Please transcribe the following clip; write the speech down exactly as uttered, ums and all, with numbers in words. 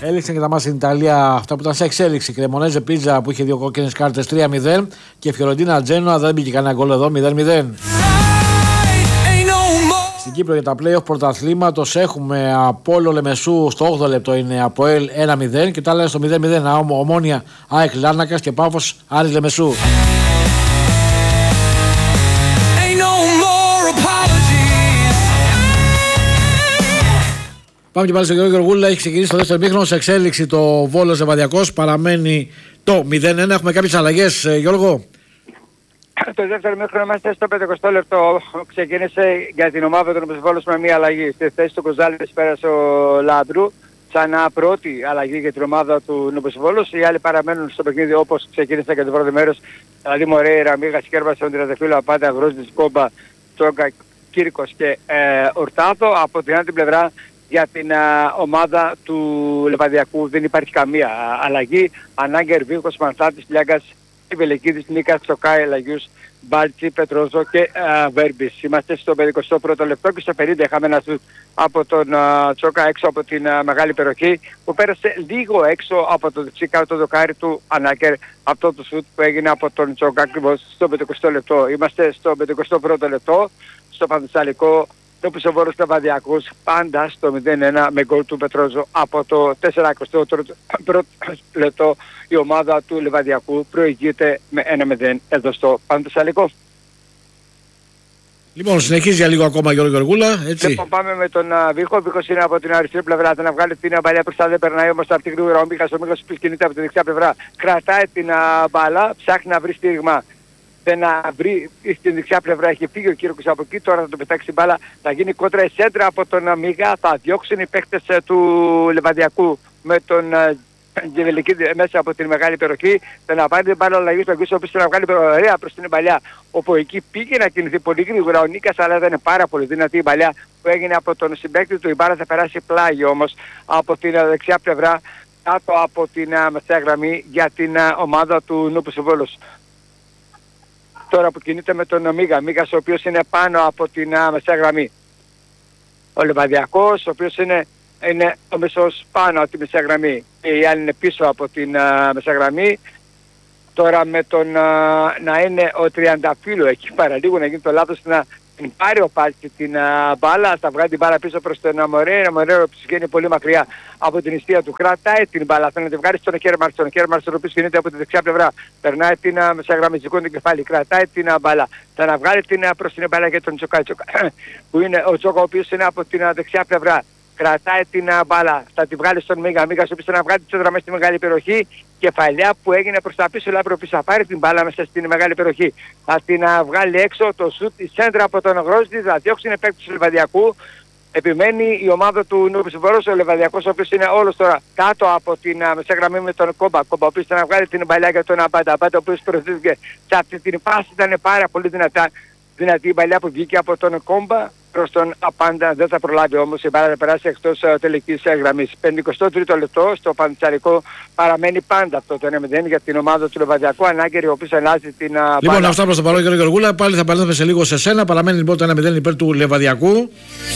Έληξαν και τα μάτια στην Ιταλία αυτά που ήταν σε εξέλιξη. Κρεμονέζε Πίτζα που είχε δύο κόκκινες κάρτες τρία μηδέν και Φιωρεντίνα Τζένοα δεν μπήκε κανένα γκολ εδώ μηδέν μηδέν. Στην Κύπρο για τα play-off πρωταθλήματος έχουμε Απόλλω Λεμεσού στο όγδοο λεπτό είναι Αποέλ ένα μηδέν και τα άλλα στο μηδέν μηδέν Ομόνια ΑΕΚ Λάρνακας και Πάφος Άρης Λεμεσού. Πάμε και πάλι στο Γιώργο Γούλα. Έχει ξεκινήσει το δεύτερο μήχρονο. Σε εξέλιξη το Βόλος Λεβαδιακός. Παραμένει το μηδέν ένα. Έχουμε κάποιες αλλαγές, Γιώργο. Το δεύτερο μήχρονο είμαστε στο πενηκοστό λεπτό. Ξεκίνησε για την ομάδα των Βόλος με μία αλλαγή. Στη θέση του Κοζάλης πέρασε ο Λάντρου. Ξανά πρώτη αλλαγή για την ομάδα του Νοποσβόλους. Οι άλλοι παραμένουν στο παιχνίδι όπως ξεκίνησε και το πρώτο μέρος. Δηλαδή Μορέιρα, Μίγας, Κέρβας, Τριανταφύλλου, Απάντα, Γρόζης, Κόμπα, Τσόγκα, Κύρκος και ε, Ορτάδο. Από την άλλη πλευρά για την α, ομάδα του Λεβαδιακού δεν υπάρχει καμία α, αλλαγή. Ανάγκερ, Βίκος, Μανθάτης, Λιάγκας, Βελεκίδης, Νίκας, Τσοκάη, Λαγιούς, Μπάλτσι, Πετρόζο και α, Βέρμπης. Είμαστε στο πενηκοστό πρώτο λεπτό και στο πενήντα είχαμε ένα σουτ από τον α, Τσόκα έξω από την α, μεγάλη περιοχή που πέρασε λίγο έξω από το δεξί κάτω δοκάρι του Ανάγκερ. Αυτό το σουτ που έγινε από τον Τσόκα ακριβώς στο πενηκοστό λεπτό. Είμαστε στο πενηκοστό πρώτο λεπτό, στο Πανθεσσαλικό. Το Πισοβόρος Λεβαδιακός πάντα στο μηδέν ένα με γκολ του Πετρόζο από το σαρανταοκτώ πρώτο λεπτό. Η ομάδα του Λεβαδιακού προηγείται με ένα μηδέν εδώ στο Πανθεσσαλικό. Λοιπόν, συνεχίζει για λίγο ακόμα Γιώργο Γεωργούλα, έτσι. Λοιπόν, πάμε με τον uh, Βίχο. Ο Βίχος είναι από την αριστερή πλευρά. Θα να βγάλει την μπαλιά μπροστά, δεν περνάει όμως από την γρήγορα. Ο Μίχας, ο Μίχας που κινείται από τη δεξιά πλευρά. Κρατάει την uh, μπάλα, ψάχνει να βρει στήριγμα. Δεν να βρει στην δεξιά πλευρά, έχει φύγει ο Κύρκος από εκεί, τώρα θα το πετάξει μπάλα, θα γίνει κόντρα η σέντρα από τον Μίγα, θα διώξουν οι παίκτες του Λεβαδιακού με τον Γεβελικίδη μέσα από την μεγάλη περιοχή, θα να πάρει την μπάλα ο Λαγίος, ο οποίος θα να βγάλει ωραία προς την παλιά, όπου εκεί πήγε να κινηθεί πολύ γρήγορα ο Νίκας, αλλά δεν είναι πάρα πολύ δυνατή η παλιά που έγινε από τον συμπαίκτη του, η μπάλα θα περάσει πλάγι όμως από την δεξιά πλευρά, κάτω από την μεσαία γραμμή για την ομάδα του Νούπου Βόλος. Τώρα που κινείται με τον Μίγα, Μίγας ο οποίος είναι πάνω από την uh, μεσαία γραμμή. Ο Λεβαδιακός ο οποίος είναι, είναι ο μεσός πάνω από τη μεσαία γραμμή. Οι άλλοι είναι πίσω από την uh, μεσαία γραμμή. Τώρα με τον uh, να είναι ο Τριανταφύλλου εκεί παραλίγο να γίνει το λάθος να την πάρει ο Πάλτσι την uh, μπάλα, θα βγάλει την μπάλα πίσω προς τον Μορέιρα, Μορέιρα που βγαίνει πολύ μακριά από την ιστία του, κρατάει την μπάλα, θέλει να τη βγάλει στον Κέρμαρ, στον Κέρμαρ ο οποίος κινείται από τη δεξιά πλευρά, περνάει την uh, μεσαγραμμιστικό την κεφάλι, κρατάει την uh, μπάλα, θα να βγάλει την uh, προς την μπάλα για τον Τσοκά, που είναι ο Τσόκα ο οποίος είναι από την uh, δεξιά πλευρά. Κρατάει την uh, μπάλα, θα τη βγάλει στον Μίγα, Μίγας ο οποίος θα να βγάλει τη σέντρα μέσα στη μεγάλη περιοχή, κεφαλιά που έγινε προς τα πίσω, Λάμπρο πίσω θα πάρει την μπάλα μέσα στην μεγάλη περιοχή. Θα την uh, βγάλει έξω, το σουτ, η σέντρα από τον Γρόζη, θα διώξει την παίκτη του Λεβαδιακού. Επιμένει η ομάδα του Νούπου Βόλος, ο Λεβαδιακός ο οποίος είναι όλος τώρα κάτω από την uh, μεσαία γραμμή με τον Κόμπα. Κόμπα ο οποίος θα να βγάλει την μπαλιά για τον Αμπάντα. Αμπάντα ο οποίος προωθήθηκε σε αυτή την φάση, ήταν πάρα πολύ δυνατά. Δυνατή η μπαλιά που βγήκε από τον Κόμπα προς τον Απάντα, δεν θα προλάβει όμως η μπάλα να περάσει εκτός uh, τελικής uh, γραμμής. πενηκοστό τρίτο λεπτό στο Πανθεσσαλικό παραμένει πάντα αυτό το ένα μηδέν για την ομάδα του Λεβαδιακού. Ανάγκερη ο οποίος αλλάζει την uh, Λοιπόν, αυτά προς το παρόν Γιώργο Γεωργούλα. Πάλι θα παρέλθουμε σε λίγο σε σένα. Παραμένει λοιπόν το ένα μηδέν υπέρ του Λεβαδιακού.